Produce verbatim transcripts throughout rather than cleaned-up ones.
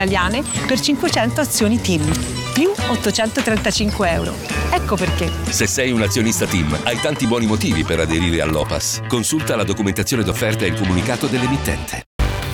italiane per cinquecento azioni Team, più ottocentotrentacinque euro. Ecco perché. Se sei un azionista Team, hai tanti buoni motivi per aderire all'O P A S. Consulta la documentazione d'offerta e il comunicato dell'emittente.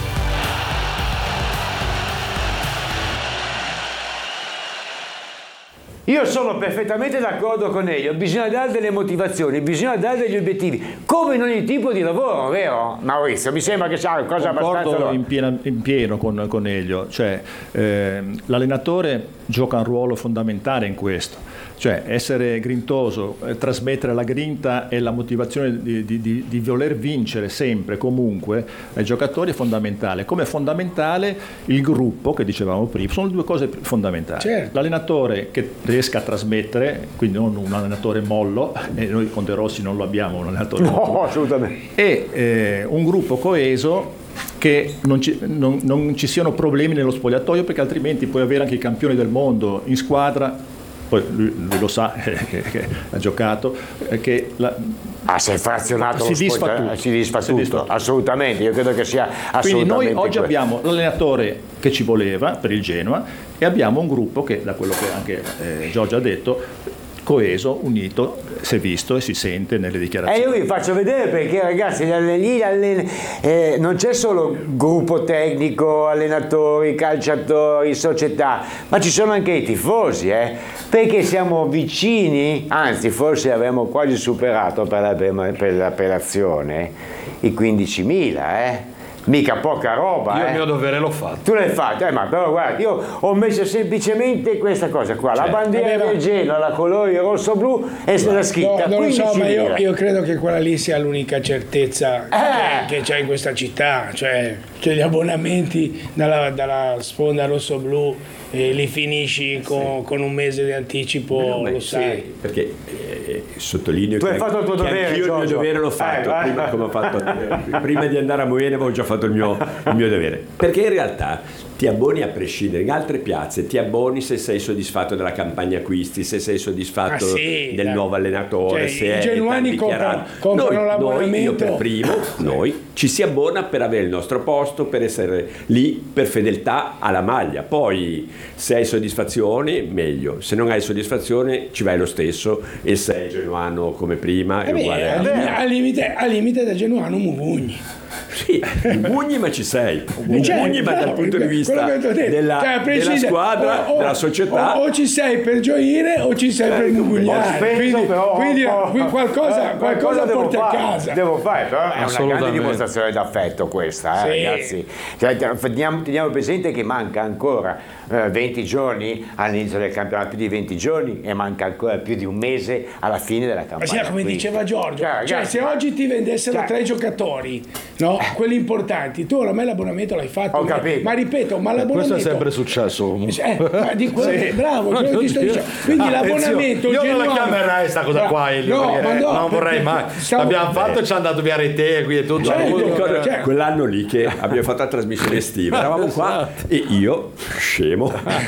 Io sono perfettamente d'accordo con Elio, bisogna dare delle motivazioni, bisogna dare degli obiettivi, come in ogni tipo di lavoro, vero Maurizio? Mi sembra che sia una cosa abbastanza... Concordo in, piena, in pieno con, con Elio, cioè eh, l'allenatore gioca un ruolo fondamentale in questo, cioè essere grintoso, eh, trasmettere la grinta e la motivazione di, di, di, di voler vincere sempre, comunque, ai giocatori è fondamentale, come è fondamentale il gruppo che dicevamo prima, sono le due cose fondamentali. Certo. L'allenatore che riesca a trasmettere, quindi non un allenatore mollo, e noi con De Rossi non lo abbiamo un allenatore No, mollo, assolutamente. e eh, un gruppo coeso, che non ci, non, non ci siano problemi nello spogliatoio, perché altrimenti puoi avere anche i campioni del mondo in squadra, poi lui, lui lo sa, eh, che, che ha giocato, eh, che la, Ah, sei frazionato si lo disfa sport, tutto, si disfa si tutto, disfa tutto. Assolutamente, io credo che sia assolutamente. Quindi noi oggi questo. abbiamo l'allenatore che ci voleva per il Genoa e abbiamo un gruppo che, da quello che anche eh, Giorgio ha detto, coeso, unito, si è visto e si sente nelle E dichiarazioni. io vi faccio vedere perché ragazzi lì allen- eh, non c'è solo gruppo tecnico, allenatori, calciatori, società, ma ci sono anche i tifosi, eh? Perché siamo vicini, anzi forse avremmo quasi superato per la, per la, per l'azione i quindicimila, eh? Mica poca roba. Io eh. il mio dovere l'ho fatto. Tu l'hai fatto, eh, ma però guarda, io ho messo semplicemente questa cosa qua, Certo. la bandiera del Genoa, la colori rosso-blu e la scritta. No, non lo so, ma io, quindicimila. io credo che quella lì sia l'unica certezza Eh. che, che c'è in questa città, cioè che gli abbonamenti dalla, dalla sponda rosso-blu eh, li finisci con, con un mese di anticipo, No, beh, lo sì, sai. perché eh, sottolineo Tu che, hai fatto il tuo che dovere, anch'io il mio Giorgio. dovere l'ho fatto, Eh, vai. prima, come ho fatto eh, prima di andare a Moena avevo già fatto il mio, il mio dovere, perché in realtà ti abboni a prescindere, in altre piazze ti abboni se sei soddisfatto della campagna acquisti, se sei soddisfatto Ah, sì, del dai. nuovo allenatore, Cioè, se i è genuani dichiarato. comprano- comprano noi, noi, l'abbonamento. io per primo, noi ci si abbona per avere il nostro posto, per essere lì per fedeltà alla maglia, poi se hai soddisfazione meglio, se non hai soddisfazione ci vai lo stesso e sei genuano come prima è Eh beh, uguale al, a... limite, al, limite, al limite da genuano Mugugni. Sì, Mugugni ma ci sei, Mugugni Cioè, ma dal no, punto di quello vista che ti ho detto. della, Cioè, a della prescindere, squadra, o- o- della società. o, o ci sei per gioire o ci sei per Ho mugugnare, speso, quindi, però, quindi oh, qui qualcosa, eh, qualcosa devo porti a fare, casa. devo fare, però è una grande Assolutamente. dimostrazione d'affetto questa, eh, Sì. ragazzi. Cioè, teniamo, teniamo presente che manca ancora eh, venti giorni all'inizio del campionato, più di venti giorni, e manca ancora più di un mese alla fine della Ma campagna. sì, come Quindi- diceva Giorgio, Cioè, cioè, ragazzi, se oggi ti vendessero cioè- tre giocatori, no? Quelli importanti, tu oramai l'abbonamento l'hai fatto. Ho capito. Ma ripeto, ma l'abbonamento... Questo è sempre successo comunque. Eh, ma di quello- Sì. bravo, quello che ti sto dicendo. Quindi Attenzione, l'abbonamento io non la genuano- chiamerei sta cosa qua, Elio, No, perché ma no, non vorrei perché mai. stavo- L'abbiamo fatto e ci hanno dato via rete qui e tutto. Certo, Mi ricordo cioè- quell'anno lì che abbiamo fatto la trasmissione estiva, eravamo qua e io, scemo,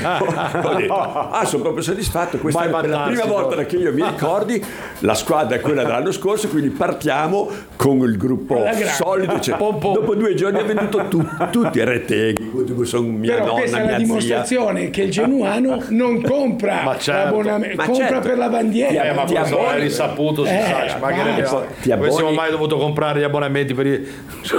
ho detto, ah sono proprio soddisfatto, questa Vai è per la prima fantastico. volta che io mi ricordi, la squadra è quella dell'anno scorso, quindi partiamo con il gruppo Alla grande. solido, cioè, Pom, pom. dopo due giorni ho venduto tu- tutti i reteghi, sono mia Però nonna, questa è la mia zia. dimostrazione che il genuano non compra Ma certo. l'abbonamento, Ma compra certo. per la bandiera. Eh, ma Ti questo abboni- è risaputo, si Eh, sa, ci mancherebbe basta. altro. Ti abboni- Avessimo mai dovuto comprare gli abbonamenti per i...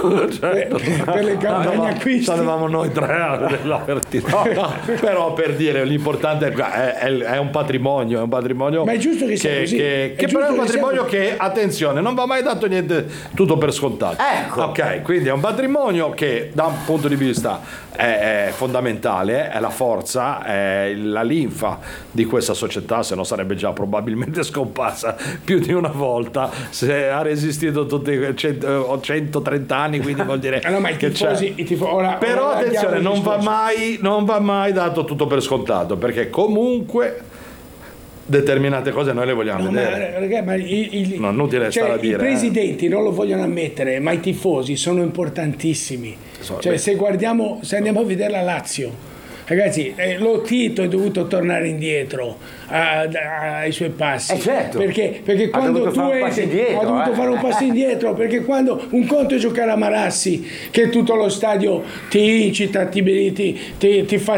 per, per le campagne acquisti. Avevamo noi tre anni della partita. No, però per dire l'importante è, è, è un patrimonio, è un patrimonio Ma è giusto che sia così. che, È che però è un giusto che sia patrimonio così. che, attenzione, non va mai dato niente tutto per scontato. Ecco. Ok, quindi è un patrimonio che da un punto di vista è, è fondamentale, è la forza, è la linfa di questa società, se no sarebbe già probabilmente scomparsa più di una volta, se ha resistito tutti cento, centotrenta anni, quindi vuol dire Ah, no, ma i che c'è. tifosi, i tifo- ora- Però ora attenzione, andiamo al non va, discorso. mai, non va mai dato tutto per scontato, perché comunque determinate cose noi le vogliamo No, ma, vedere. raga, ma i- i- No, inutile cioè, stare a dire, i presidenti non lo vogliono ammettere, ma i tifosi sono importantissimi. So, Cioè, beh. se guardiamo, se andiamo a vedere la Lazio, ragazzi, eh, lo Tito è dovuto tornare indietro a- a- ai suoi passi. Eh, certo. Perché, perché Ha quando dovuto tu fare un passo entri- indietro, ha dovuto eh. fare un passo indietro, perché quando un conto è giocare a Marassi, che tutto lo stadio ti incita, ti, ti, ti, ti fa